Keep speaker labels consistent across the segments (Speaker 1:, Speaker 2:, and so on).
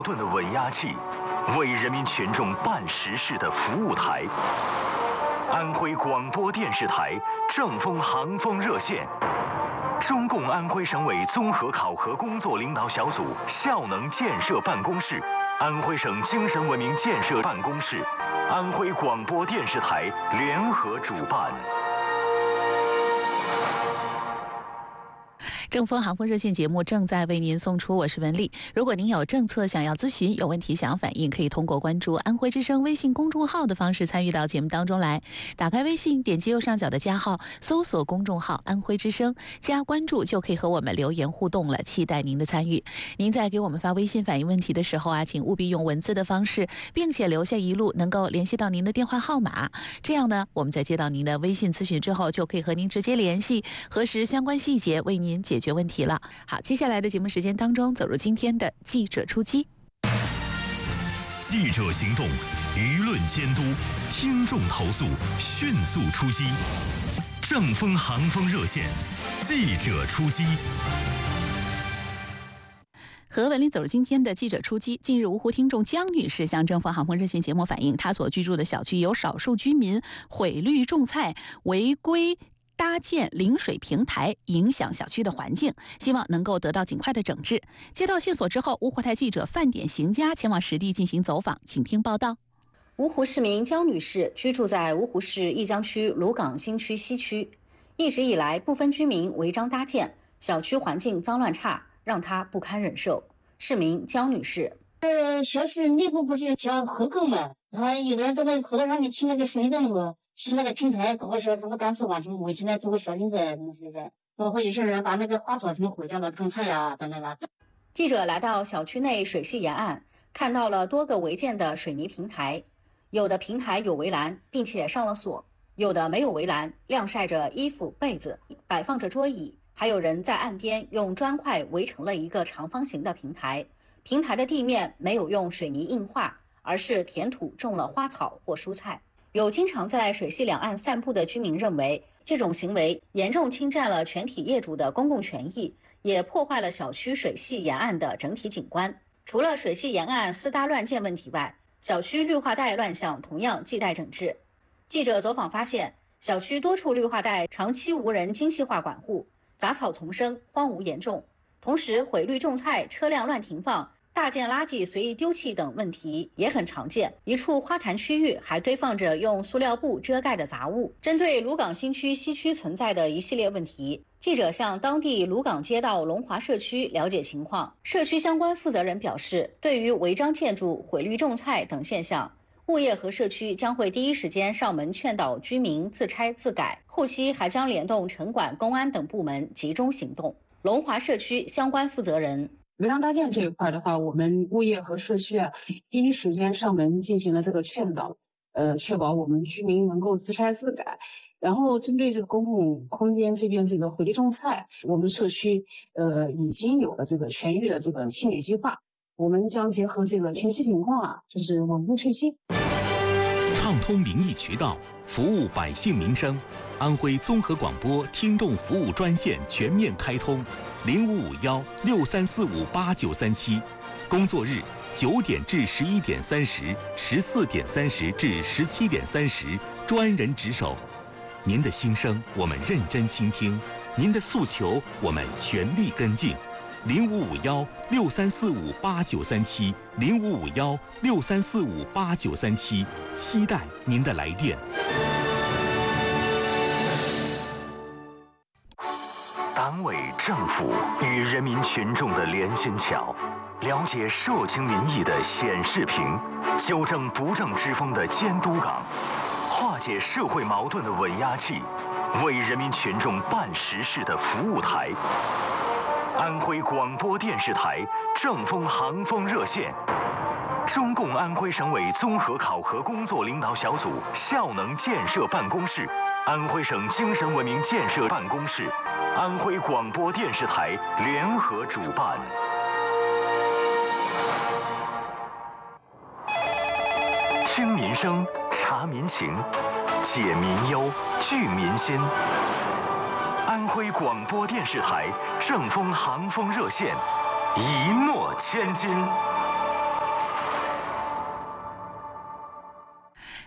Speaker 1: 盾的稳压器，为人民群众办实事的服务台。安徽广播电视台正风航风热线，中共安徽省委综合考核工作领导小组效能建设办公室、安徽省精神文明建设办公室、安徽广播电视台联合主办。
Speaker 2: 正风航风热线节目正在为您送出，我是文丽。如果您有政策想要咨询，有问题想要反映，可以通过关注安徽之声微信公众号的方式参与到节目当中来。打开微信，点击右上角的加号，搜索公众号安徽之声，加关注就可以和我们留言互动了，期待您的参与。您在给我们发微信反映问题的时候啊，请务必用文字的方式，并且留下一路能够联系到您的电话号码，这样呢，我们在接到您的微信咨询之后，就可以和您直接联系，核实相关细节，为您解决问题了。好，接下来的节目时间当中，走入今天的记者出击。
Speaker 1: 记者行动，舆论监督，听众投诉，迅速出击。正风航风热线，记者出击。
Speaker 2: 和文丽走入今天的记者出击。近日，芜湖听众江女士向正风航风热线节目反映，她所居住的小区有少数居民毁绿种菜、违规搭建临水平台，影响小区的环境，希望能够得到尽快的整治。接到线索之后，芜湖台记者范典行家前往实地进行走访，请听报道。
Speaker 3: 芜湖市民江女士居住在芜湖市驿江区鲁岗新区西区，一直以来部分居民违章搭建，小区环境脏乱差，让她不堪忍受。市民江女士：
Speaker 4: 小区内部不是叫河沟嘛，他有的人在那个河道上面砌那个水泥凳子，砌那个平台，搞个什么干湿网我现在做个小林子东西的，包括有些人把那个花草全毁掉了，种菜呀等等的。
Speaker 3: 记者来到小区内水系沿岸，看到了多个违建的水泥平台，有的平台有围栏，并且上了锁，有的没有围栏，晾晒着衣服被子，摆放着桌椅，还有人在岸边用砖块围成了一个长方形的平台，平台的地面没有用水泥硬化，而是填土种了花草或蔬菜。有经常在水系两岸散步的居民认为，这种行为严重侵占了全体业主的公共权益，也破坏了小区水系沿岸的整体景观。除了水系沿岸私搭乱建问题外，小区绿化带乱象同样亟待整治。记者走访发现，小区多处绿化带长期无人精细化管护，杂草丛生，荒芜严重。同时，毁绿种菜、车辆乱停放、大件垃圾随意丢弃等问题也很常见。一处花坛区域还堆放着用塑料布遮盖的杂物。针对鲁岗新区西区存在的一系列问题，记者向当地鲁岗街道龙华社区了解情况。社区相关负责人表示，对于违章建筑、毁绿种菜等现象，物业和社区将会第一时间上门劝导居民自拆自改，后期还将联动城管、公安等部门集中行动。龙华社区相关负责人：
Speaker 5: 违章搭建这一块的话，我们物业和社区第一时间上门进行了这个劝导，确保我们居民能够自拆自改。然后针对这个公共空间这边这个毁绿种菜，我们社区已经有了这个全域的这个清理计划，我们将结合这个前期情况就是稳步推进。
Speaker 1: 畅通民意渠道，服务百姓民生。安徽综合广播听众服务专线全面开通，0551-63458937，工作日9点至11点30、14点30至17点30，专人值守。您的心声我们认真倾听，您的诉求我们全力跟进。0551-63458937，0551-63458937，期待您的来电。党委政府与人民群众的连心桥，了解社情民意的显示屏，纠正不正之风的监督岗，化解社会矛盾的稳压器，为人民群众办实事的服务台。安徽广播电视台正风航风热线，中共安徽省委综合考核工作领导小组效能建设办公室、安徽省精神文明建设办公室、安徽广播电视台联合主办。听民声，察民情，解民忧，聚民心。安徽广播电视台正风航风热线，一诺千金。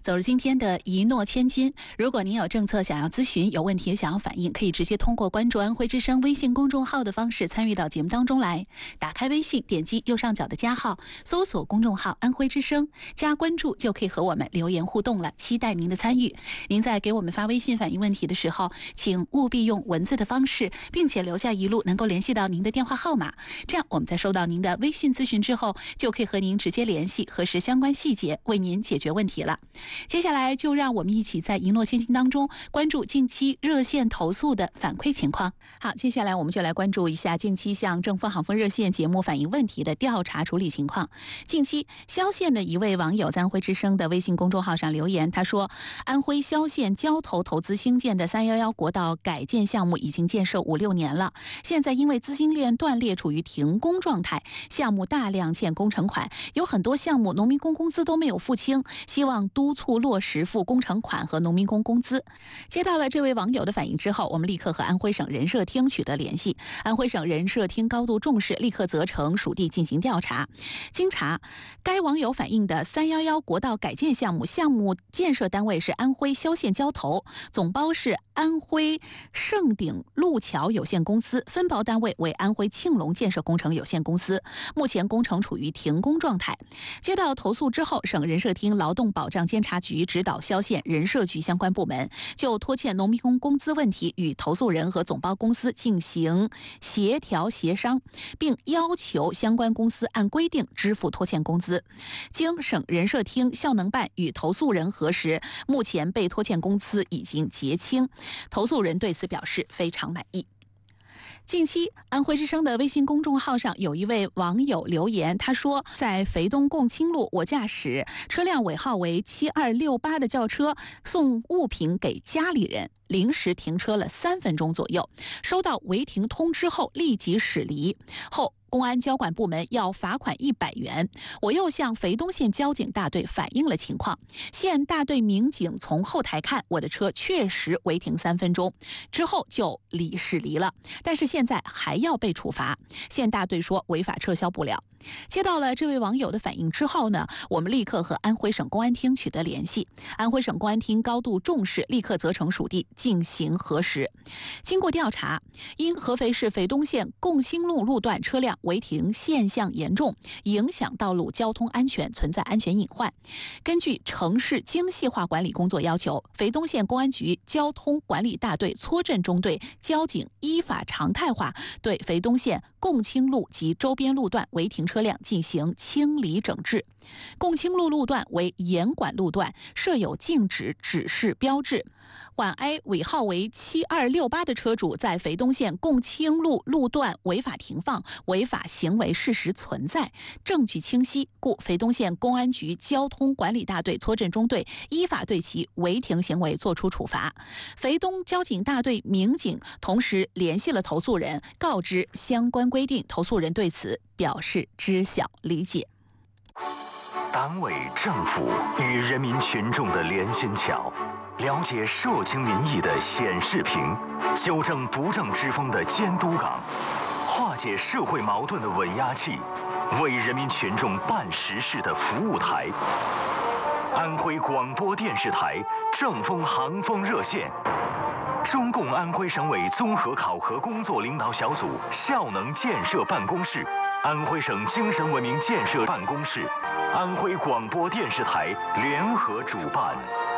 Speaker 2: 走入今天的一诺千金。如果您有政策想要咨询，有问题想要反映，可以直接通过关注安徽之声微信公众号的方式参与到节目当中来。打开微信，点击右上角的加号，搜索公众号安徽之声，加关注就可以和我们留言互动了，期待您的参与。您在给我们发微信反映问题的时候，请务必用文字的方式，并且留下一路能够联系到您的电话号码，这样我们在收到您的微信咨询之后，就可以和您直接联系，核实相关细节，为您解决问题了。接下来就让我们一起在一诺千金当中关注近期热线投诉的反馈情况。好，接下来我们就来关注一下近期向正风航风热线节目反映问题的调查处理情况。近期萧县的一位网友在安徽之声的微信公众号上留言，他说安徽萧县交投投资兴建的311国道改建项目已经建设5-6年了，现在因为资金链断裂处于停工状态，项目大量欠工程款，有很多项目农民工工资都没有付清，希望督促落实付工程款和农民工工资。接到了这位网友的反映之后，我们立刻和安徽省人社厅取得联系，安徽省人社厅高度重视，立刻责成属地进行调查。经查，该网友反映的311国道改建项目，项目建设单位是安徽萧县交投，总包是安徽盛鼎路桥有限公司，分包单位为安徽庆隆建设工程有限公司，目前工程处于停工状态。接到投诉之后，省人社厅劳动保障监察局指导萧县人社局相关部门就拖欠农民工工资问题与投诉人和总包公司进行协调协商，并要求相关公司按规定支付拖欠工资。经省人社厅效能办与投诉人核实，目前被拖欠公司已经结清，投诉人对此表示非常满意。近期，安徽之声的微信公众号上有一位网友留言，他说，在肥东共青路，我驾驶车辆尾号为7268的轿车送物品给家里人，临时停车了3分钟左右，收到违停通知后立即驶离，后公安交管部门要罚款100元，我又向肥东县交警大队反映了情况，县大队民警从后台看，我的车确实违停3分钟，之后就驶离了，但是现在还要被处罚，县大队说违法撤销不了。接到了这位网友的反映之后呢，我们立刻和安徽省公安厅取得联系，安徽省公安厅高度重视，立刻责成属地进行核实。经过调查，因合肥市肥东县共兴路路段车辆违停现象严重，影响道路交通安全，存在安全隐患。根据城市精细化管理工作要求，肥东县公安局交通管理大队撮镇中队交警依法常态化对肥东县共青路及周边路段违停车辆进行清理整治。共青路路段为严管路段，设有禁止指示标志。皖 A 尾号为7268的车主在肥东县共青路路段违法停放，违法行为事实存在，证据清晰，故肥东县公安局交通管理大队撮镇中队依法对其违停行为作出处罚。肥东交警大队民警同时联系了投诉人，告知相关规定，投诉人对此表示知晓理解。
Speaker 1: 党委政府与人民群众的连心桥，了解社情民意的显示屏，纠正不正之风的监督岗，化解社会矛盾的稳压器，为人民群众办实事的服务台。安徽广播电视台正风航风热线，中共安徽省委综合考核工作领导小组效能建设办公室，安徽省精神文明建设办公室，安徽广播电视台联合主办。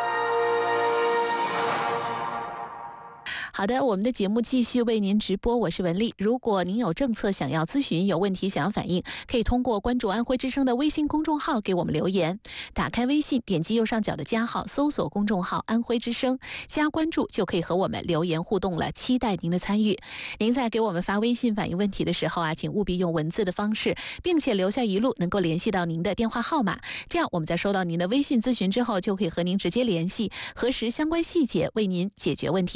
Speaker 2: 好的，我们的节目继续为您直播，我是文丽。如果您有政策想要咨询，有问题想要反映，可以通过关注安徽之声的微信公众号给我们留言。打开微信，点击右上角的加号，搜索公众号安徽之声，加关注就可以和我们留言互动了，期待您的参与。您在给我们发微信反映问题的时候啊，请务必用文字的方式，并且留下一路能够联系到您的电话号码，这样我们在收到您的微信咨询之后，就可以和您直接联系，核实相关细节，为您解决问题了。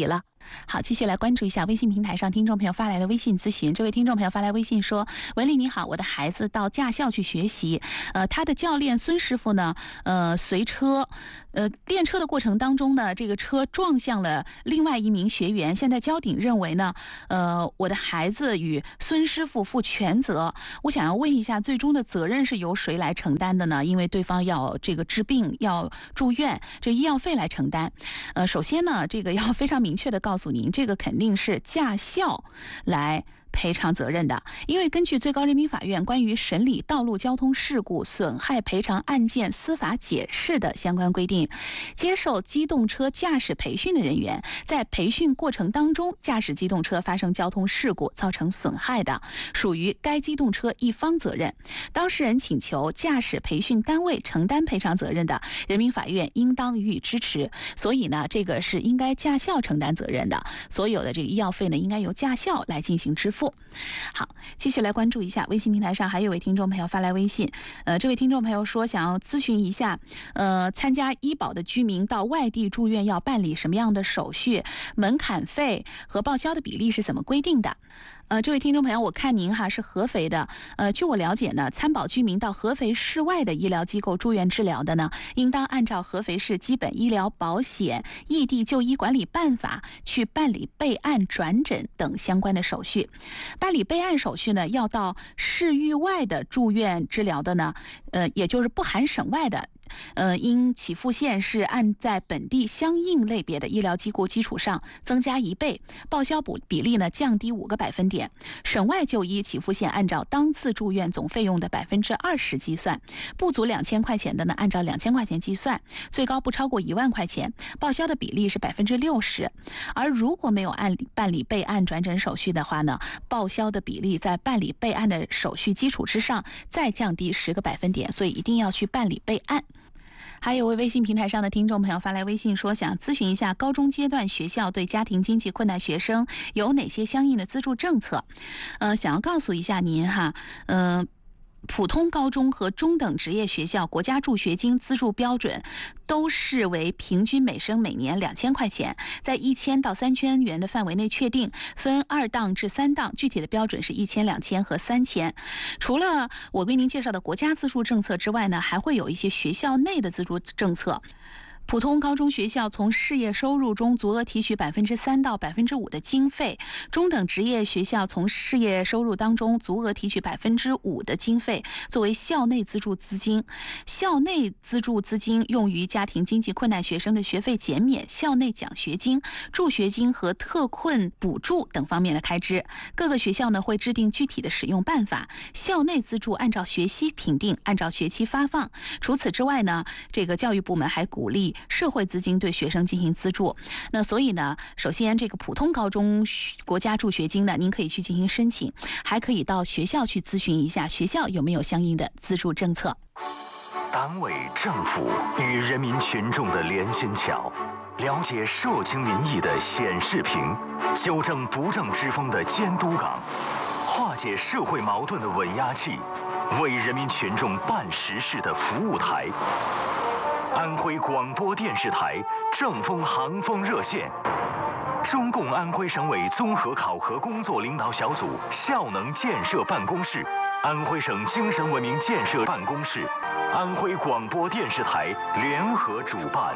Speaker 2: 好，继续来关注一下微信平台上听众朋友发来的微信咨询。这位听众朋友发来微信说：“文丽你好，我的孩子到驾校去学习，他的教练孙师傅呢，随车，练车的过程当中呢，这个车撞向了另外一名学员。现在交警认为呢，我的孩子与孙师傅负全责。我想要问一下，最终的责任是由谁来承担的呢？因为对方要这个治病要住院，这医药费来承担。首先呢，这个要非常明确的告诉您，这个肯定是驾校来赔偿责任的，因为根据最高人民法院关于审理道路交通事故损害赔偿案件司法解释的相关规定，接受机动车驾驶培训的人员在培训过程当中驾驶机动车发生交通事故造成损害的，属于该机动车一方责任。当事人请求驾驶培训单位承担赔偿责任的，人民法院应当予以支持。所以呢，这个是应该驾校承担责任的，所有的这个医药费呢，应该由驾校来进行支付。好，继续来关注一下微信平台上还有位听众朋友发来微信，这位听众朋友说想要咨询一下，参加医保的居民到外地住院要办理什么样的手续，门槛费和报销的比例是怎么规定的？这位听众朋友，我看您是合肥的，据我了解呢，参保居民到合肥市外的医疗机构住院治疗的呢，应当按照合肥市基本医疗保险异地就医管理办法去办理备案、转诊等相关的手续。办理备案手续呢，要到市域外的住院治疗的呢，也就是不含省外的。因起付线是按在本地相应类别的医疗机构基础上增加1倍，报销比例呢降低5个百分点。省外就医起付线按照当次住院总费用的20%计算，不足2000块钱的呢按照2000块钱计算，最高不超过1万块钱，报销的比例是60%。而如果没有办理备案转诊手续的话呢，报销的比例在办理备案的手续基础之上再降低10个百分点，所以一定要去办理备案。还有位微信平台上的听众朋友发来微信说，想咨询一下高中阶段学校对家庭经济困难学生有哪些相应的资助政策。想要告诉一下您普通高中和中等职业学校国家助学金资助标准都是为平均每生每年2000块钱，在1000到3000元的范围内确定，分2档至3档，具体的标准是1000、2000和3000。除了我为您介绍的国家资助政策之外呢，还会有一些学校内的资助政策。普通高中学校从事业收入中足额提取3%到5%的经费，中等职业学校从事业收入当中足额提取5%的经费作为校内资助资金。校内资助资金用于家庭经济困难学生的学费减免、校内奖学金、助学金和特困补助等方面的开支。各个学校呢会制定具体的使用办法，校内资助按照学期评定，按照学期发放。除此之外呢，这个教育部门还鼓励社会资金对学生进行资助。那所以呢，首先这个普通高中国家助学金呢，您可以去进行申请，还可以到学校去咨询一下学校有没有相应的资助政策。
Speaker 1: 党委政府与人民群众的连心桥，了解社情民意的显示屏，纠正不正之风的监督岗，化解社会矛盾的稳压器，为人民群众办实事的服务台。安徽广播电视台正风航风热线，中共安徽省委综合考核工作领导小组效能建设办公室，安徽省精神文明建设办公室，安徽广播电视台联合主办。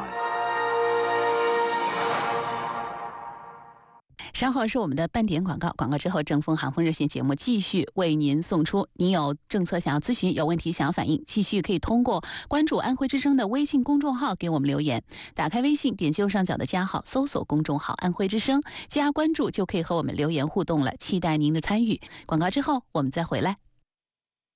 Speaker 2: 稍后是我们的半点广告，广告之后正风航风热线节目继续为您送出。您有政策想要咨询，有问题想要反映，继续可以通过关注安徽之声的微信公众号给我们留言。打开微信，点击右上角的加号，搜索公众号安徽之声，加关注就可以和我们留言互动了，期待您的参与。广告之后我们再回来。